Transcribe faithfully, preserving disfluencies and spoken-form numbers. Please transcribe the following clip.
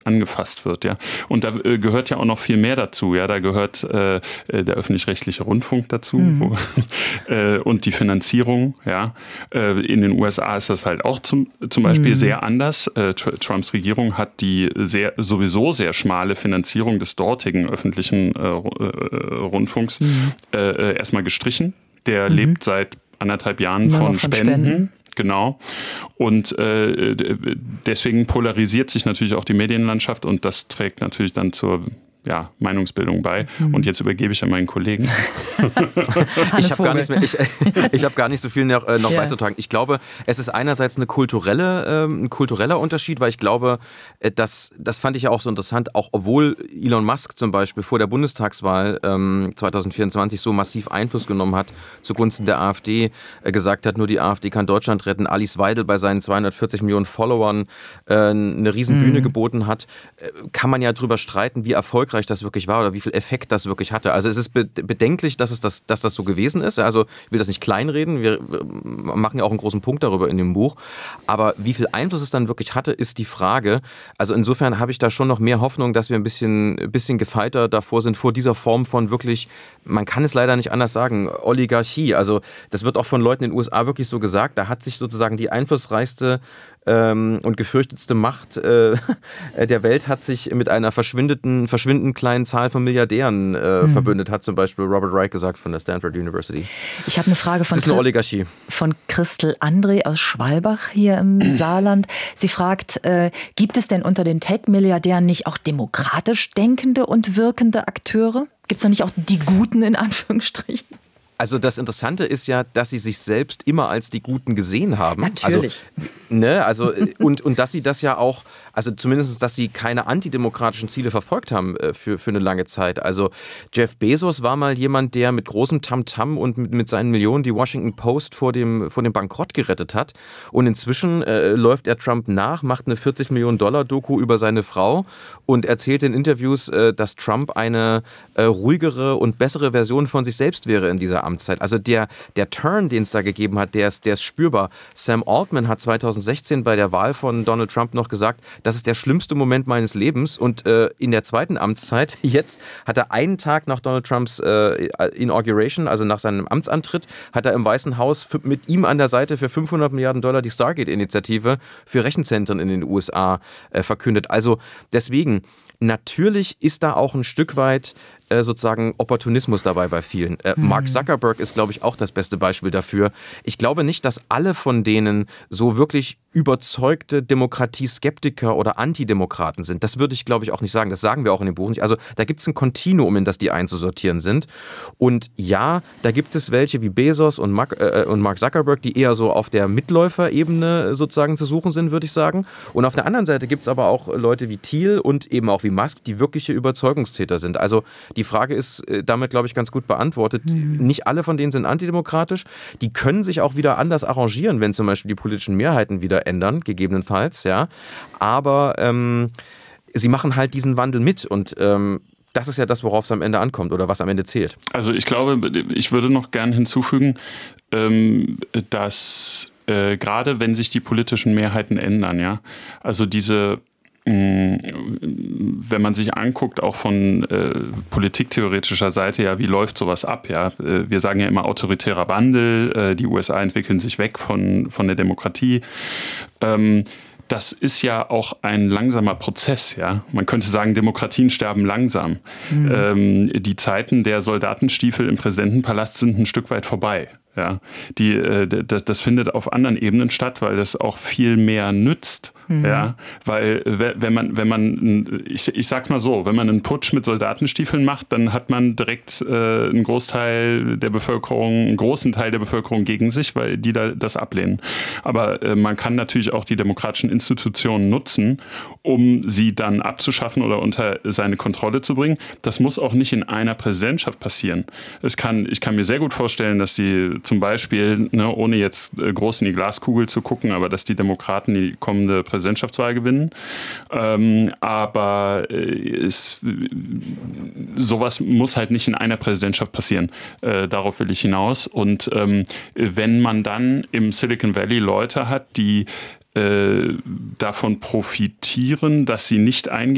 angefasst wird, ja. Und da äh, gehört ja auch noch viel mehr dazu, ja. Da gehört äh, der öffentlich-rechtliche Rundfunk dazu mhm. wo, äh, und die Finanzierung, ja. Äh, in den U S A ist das halt auch zum, zum Beispiel mhm. sehr anders. Äh, Trumps Regierung hat die sehr, sowieso sehr schmale Finanzierung des dortigen öffentlichen äh, äh, Rundfunks mhm. äh, erstmal gestrichen. Der mhm. lebt seit anderthalb Jahren von, von Spenden. Spenden. Genau. Und äh, deswegen polarisiert sich natürlich auch die Medienlandschaft und das trägt natürlich dann zur ja, Meinungsbildung bei. Mhm. Und jetzt übergebe ich an meinen Kollegen. ich habe gar, nicht mehr, ich, ich hab gar nicht so viel noch, äh, noch ja. beizutragen. Ich glaube, es ist einerseits eine kulturelle, äh, ein kultureller Unterschied, weil ich glaube, äh, das, das fand ich ja auch so interessant, auch obwohl Elon Musk zum Beispiel vor der Bundestagswahl ähm, zwanzig vierundzwanzig so massiv Einfluss genommen hat zugunsten der AfD, äh, gesagt hat, nur die AfD kann Deutschland retten, Alice Weidel bei seinen zweihundertvierzig Millionen Followern äh, eine Riesenbühne mhm. geboten hat, äh, kann man ja drüber streiten, wie erfolgreich das wirklich war oder wie viel Effekt das wirklich hatte. Also es ist bedenklich, dass, es das, dass das so gewesen ist. Also ich will das nicht kleinreden, wir machen ja auch einen großen Punkt darüber in dem Buch. Aber wie viel Einfluss es dann wirklich hatte, ist die Frage. Also insofern habe ich da schon noch mehr Hoffnung, dass wir ein bisschen, ein bisschen gefeiter davor sind, vor dieser Form von wirklich, man kann es leider nicht anders sagen, Oligarchie. Also das wird auch von Leuten in den U S A wirklich so gesagt. Da hat sich sozusagen die einflussreichste ähm, und gefürchtetste Macht äh, der Welt hat sich mit einer verschwindenden, verschwindend kleinen Zahl von Milliardären äh, hm. verbündet, hat zum Beispiel Robert Reich gesagt von der Stanford University. Ich habe eine Frage von, das ist eine Oligarchie. von Christel André aus Schwalbach hier im Saarland. Sie fragt, äh, gibt es denn unter den Tech-Milliardären nicht auch demokratisch denkende und wirkende Akteure? Gibt es da nicht auch die Guten in Anführungsstrichen? Also das Interessante ist ja, dass sie sich selbst immer als die Guten gesehen haben. Natürlich. Also, ne, also, und, und dass sie das ja auch, also zumindest, dass sie keine antidemokratischen Ziele verfolgt haben äh, für, für eine lange Zeit. Also Jeff Bezos war mal jemand, der mit großem Tamtam und mit, mit seinen Millionen die Washington Post vor dem, vor dem Bankrott gerettet hat. Und inzwischen äh, läuft er Trump nach, macht eine vierzig Millionen Dollar Doku über seine Frau und erzählt in Interviews, äh, dass Trump eine äh, ruhigere und bessere Version von sich selbst wäre in dieser Amtszeit. Also der, der Turn, den es da gegeben hat, der ist, der ist spürbar. Sam Altman hat zwanzig sechzehn bei der Wahl von Donald Trump noch gesagt, das ist der schlimmste Moment meines Lebens. Und äh, in der zweiten Amtszeit, jetzt hat er einen Tag nach Donald Trumps äh, Inauguration, also nach seinem Amtsantritt, hat er im Weißen Haus f- mit ihm an der Seite für fünfhundert Milliarden Dollar die Stargate-Initiative für Rechenzentren in den U S A äh, verkündet. Also deswegen, natürlich ist da auch ein Stück weit äh, sozusagen Opportunismus dabei bei vielen. Äh, mhm. Mark Zuckerberg ist, glaube ich, auch das beste Beispiel dafür. Ich glaube nicht, dass alle von denen so wirklich überzeugte Demokratieskeptiker oder Antidemokraten sind. Das würde ich, glaube ich, auch nicht sagen. Das sagen wir auch in dem Buch nicht. Also da gibt es ein Kontinuum, in das die einzusortieren sind. Und ja, da gibt es welche wie Bezos und Mark, äh, und Mark Zuckerberg, die eher so auf der Mitläuferebene sozusagen zu suchen sind, würde ich sagen. Und auf der anderen Seite gibt es aber auch Leute wie Thiel und eben auch wie Musk, die wirkliche Überzeugungstäter sind. Also die Frage ist damit, glaube ich, ganz gut beantwortet. Mhm. Nicht alle von denen sind antidemokratisch. Die können sich auch wieder anders arrangieren, wenn zum Beispiel die politischen Mehrheiten wieder ändern, gegebenenfalls, ja. Aber ähm, sie machen halt diesen Wandel mit und ähm, das ist ja das, worauf es am Ende ankommt oder was am Ende zählt. Also ich glaube, ich würde noch gern hinzufügen, ähm, dass äh, gerade wenn sich die politischen Mehrheiten ändern, ja, also diese wenn man sich anguckt, auch von äh, politiktheoretischer Seite, ja, wie läuft sowas ab? Ja, wir sagen ja immer autoritärer Wandel, äh, die U S A entwickeln sich weg von, von der Demokratie. Ähm, das ist ja auch ein langsamer Prozess, ja. Man könnte sagen, Demokratien sterben langsam. Mhm. Ähm, die Zeiten der Soldatenstiefel im Präsidentenpalast sind ein Stück weit vorbei. Ja, die, äh, das, das findet auf anderen Ebenen statt, weil das auch viel mehr nützt. Mhm. Ja, weil wenn man, wenn man, ich, ich sag's mal so, wenn man einen Putsch mit Soldatenstiefeln macht, dann hat man direkt äh, einen Großteil der Bevölkerung, einen großen Teil der Bevölkerung gegen sich, weil die da das ablehnen. Aber äh, man kann natürlich auch die demokratischen Institutionen nutzen, um sie dann abzuschaffen oder unter seine Kontrolle zu bringen. Das muss auch nicht in einer Präsidentschaft passieren. Es kann, ich kann mir sehr gut vorstellen, dass die zum Beispiel, ne, ohne jetzt äh, groß in die Glaskugel zu gucken, aber dass die Demokraten die kommende Präsidentschaftswahl gewinnen. Ähm, aber äh, es, sowas muss halt nicht in einer Präsidentschaft passieren. Äh, darauf will ich hinaus. Und ähm, wenn man dann im Silicon Valley Leute hat, die äh, davon profitieren, dass sie nicht eingehen,